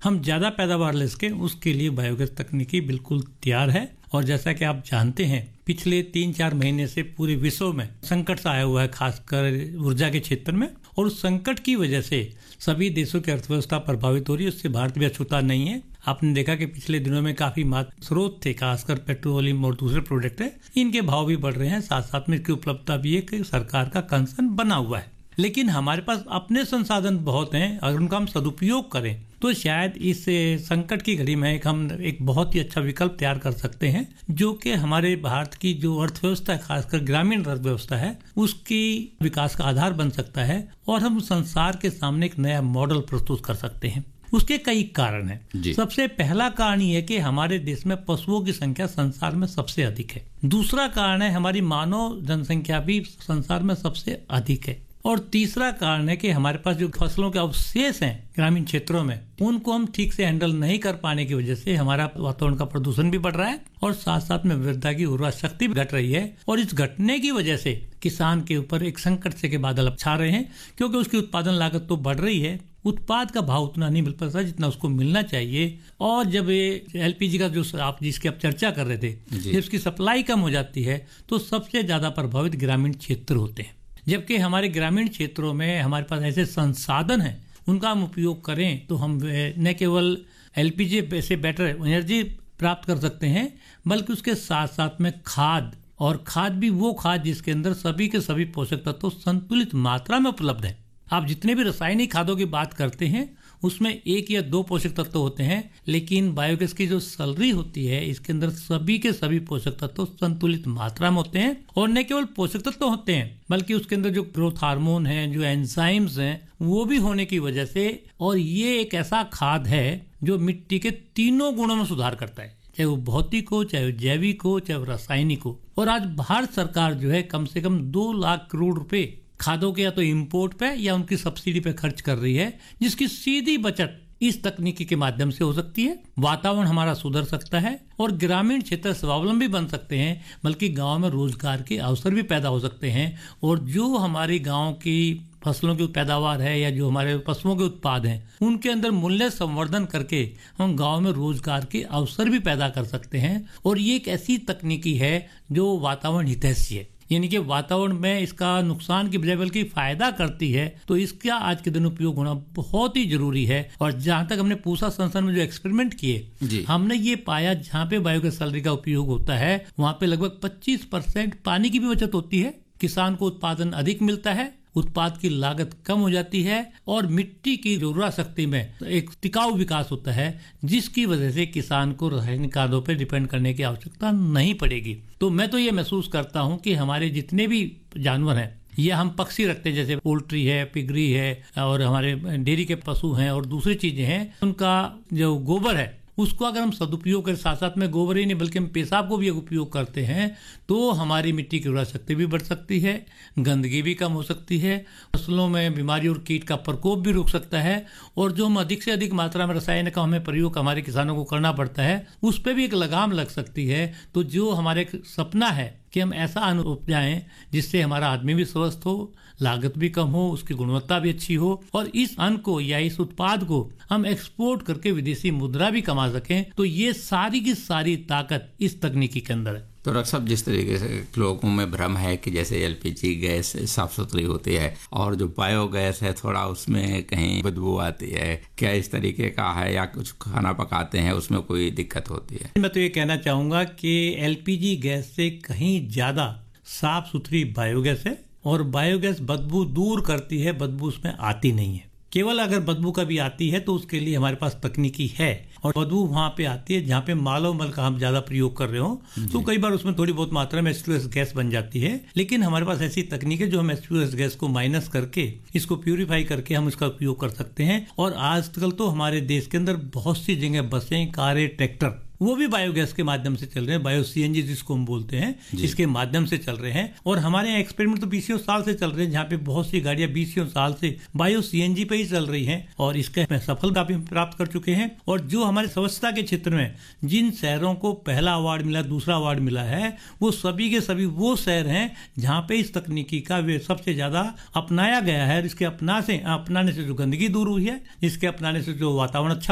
हम ज्यादा पैदावार ले सके, उसके लिए बायोगैस तकनीकी बिल्कुल तैयार है। और जैसा कि आप जानते हैं, पिछले 3-4 महीने से पूरे विश्व में संकट सा आया हुआ है, खासकर ऊर्जा के क्षेत्र में। और उस संकट की वजह से सभी देशों की अर्थव्यवस्था प्रभावित हो रही है। उससे भारत भी अछूता नहीं है। आपने देखा कि पिछले दिनों में काफी स्रोत थे, खासकर पेट्रोलियम और दूसरे प्रोडक्ट है, इनके भाव भी बढ़ रहे हैं। साथ साथ में इसकी उपलब्धता भी एक सरकार का कंसर्न बना हुआ है। लेकिन हमारे पास अपने संसाधन बहुत हैं, अगर उनका हम सदुपयोग करें तो शायद इस संकट की घड़ी में हम एक बहुत ही अच्छा विकल्प तैयार कर सकते हैं, जो कि हमारे भारत की जो अर्थव्यवस्था है, खासकर ग्रामीण अर्थव्यवस्था है, उसकी विकास का आधार बन सकता है। और हम संसार के सामने एक नया मॉडल प्रस्तुत कर सकते हैं। उसके कई कारण हैं। सबसे पहला कारण ये है कि हमारे देश में पशुओं की संख्या संसार में सबसे अधिक है। दूसरा कारण है हमारी मानव जनसंख्या भी संसार में सबसे अधिक है। और तीसरा कारण है कि हमारे पास जो फसलों के अवशेष हैं ग्रामीण क्षेत्रों में, उनको हम ठीक से हैंडल नहीं कर पाने की वजह से हमारा वातावरण का प्रदूषण भी बढ़ रहा है और साथ साथ में मृदा की उर्वरा शक्ति भी घट रही है। और इस घटने की वजह से किसान के ऊपर एक संकट से के बादल अब छा रहे हैं, क्योंकि उसकी उत्पादन लागत तो बढ़ रही है, उत्पाद का भाव उतना नहीं मिल पाता जितना उसको मिलना चाहिए। और जब ये एलपीजी का जो आप जिसकी आप चर्चा कर रहे थे, जब उसकी सप्लाई कम हो जाती है तो सबसे ज्यादा प्रभावित ग्रामीण क्षेत्र होते हैं। जबकि हमारे ग्रामीण क्षेत्रों में हमारे पास ऐसे संसाधन हैं, उनका हम उपयोग करें तो हम न केवल एलपीजी से बेटर एनर्जी प्राप्त कर सकते हैं, बल्कि उसके साथ साथ में खाद भी वो खाद जिसके अंदर सभी के सभी पोषक तत्व संतुलित मात्रा में उपलब्ध है। आप जितने भी रासायनिक खादों की बात करते हैं उसमें 1 या 2 पोषक तत्व होते हैं, लेकिन बायोगैस की जो सैलरी होती है इसके अंदर सभी के सभी पोषक तत्व संतुलित मात्रा में होते हैं। और न केवल पोषक तत्व होते हैं, बल्कि उसके अंदर जो ग्रोथ हार्मोन है, जो एंजाइम्स हैं, वो भी होने की वजह से। और ये एक ऐसा खाद है जो मिट्टी के तीनों गुणों में सुधार करता है, चाहे वो भौतिक हो, चाहे वो जैविक हो, चाहे वो रासायनिक हो। और आज भारत सरकार जो है कम से कम 2 लाख करोड़ रुपए खादों के या तो इंपोर्ट पे या उनकी सब्सिडी पे खर्च कर रही है, जिसकी सीधी बचत इस तकनीकी के माध्यम से हो सकती है। वातावरण हमारा सुधर सकता है और ग्रामीण क्षेत्र स्वावलंबी बन सकते हैं, बल्कि गांव में रोजगार के अवसर भी पैदा हो सकते हैं। और जो हमारी गांव की फसलों की पैदावार है या जो हमारे पशुओं के उत्पाद हैं, उनके अंदर मूल्य संवर्धन करके हम गांव में रोजगार के अवसर भी पैदा कर सकते हैं। और ये एक ऐसी तकनीकी है जो वातावरण हितैषी है, यानी कि वातावरण में इसका नुकसान की बजाय बल्कि फायदा करती है। तो इसका आज के दिन उपयोग होना बहुत ही जरूरी है। और जहां तक हमने पूसा संस्थान में जो एक्सपेरिमेंट किए, हमने ये पाया जहां पे बायोगैस सैलरी का उपयोग होता है वहां पे लगभग 25% पानी की भी बचत होती है, किसान को उत्पादन अधिक मिलता है, उत्पाद की लागत कम हो जाती है और मिट्टी की उर्वरा शक्ति में एक टिकाऊ विकास होता है, जिसकी वजह से किसान को रासायनिक खादों पर डिपेंड करने की आवश्यकता नहीं पड़ेगी। तो मैं तो ये महसूस करता हूँ कि हमारे जितने भी जानवर हैं, ये हम पक्षी रखते हैं, जैसे पोल्ट्री है, पिगरी है और हमारे डेयरी के पशु हैं और दूसरी चीजें हैं, उनका जो गोबर है उसको अगर हम सदुपयोग करें, साथ साथ में गोबर ही नहीं बल्कि हम पेशाब को भी उपयोग करते हैं, तो हमारी मिट्टी की उर्वरा शक्ति भी बढ़ सकती है, गंदगी भी कम हो सकती है, फसलों में बीमारी और कीट का प्रकोप भी रुक सकता है। और जो हम अधिक से अधिक मात्रा में रसायन का हमें प्रयोग हमारे किसानों को करना पड़ता है, उस पर भी एक लगाम लग सकती है। तो जो हमारे सपना है कि हम ऐसा अन्न उपजाएं जिससे हमारा आदमी भी स्वस्थ हो, लागत भी कम हो, उसकी गुणवत्ता भी अच्छी हो, और इस अन्न को या इस उत्पाद को हम एक्सपोर्ट करके विदेशी मुद्रा भी कमा सकें, तो ये सारी की सारी ताकत इस तकनीकी के अंदर है। तो डॉक्टर साहब, जिस तरीके से लोगों में भ्रम है कि जैसे एलपीजी गैस साफ सुथरी होती है और जो बायोगैस है थोड़ा उसमें कहीं बदबू आती है, क्या इस तरीके का है या कुछ खाना पकाते हैं उसमें कोई दिक्कत होती है? मैं तो ये कहना चाहूंगा कि एलपीजी गैस से कहीं ज्यादा साफ सुथरी बायोगैस है और बायोगैस बदबू दूर करती है, बदबू उसमें आती नहीं है। केवल अगर बदबू कभी आती है तो उसके लिए हमारे पास तकनीकी है, और बदबू वहां पे आती है जहां पे मानव मल का हम ज्यादा प्रयोग कर रहे हो, तो कई बार उसमें थोड़ी बहुत मात्रा में H2S गैस बन जाती है। लेकिन हमारे पास ऐसी तकनीक है जो हम H2S गैस को माइनस करके इसको प्यूरिफाई करके हम इसका उपयोग कर सकते हैं। और आजकल तो हमारे देश के अंदर बहुत सी जगह बसें, कारें, ट्रैक्टर वो भी बायोगैस के माध्यम से चल रहे हैं, बायो सीएनजी जिसको हम बोलते हैं, इसके माध्यम से चल रहे हैं। और हमारे यहाँ एक्सपेरिमेंट तो 20 साल से चल रहे हैं, जहाँ पे बहुत सी गाड़ियां 20 साल से बायो सीएनजी पे ही चल रही हैं और इसका सफलता भी प्राप्त कर चुके हैं। और जो हमारे स्वच्छता के क्षेत्र में जिन शहरों को पहला अवार्ड मिला, दूसरा अवार्ड मिला है, वो सभी के सभी वो शहर हैं जहाँ पे इस तकनीकी का वे सबसे ज्यादा अपनाया गया है। इसके अपनाने से जो गंदगी दूर हुई है, इसके अपनाने से जो वातावरण अच्छा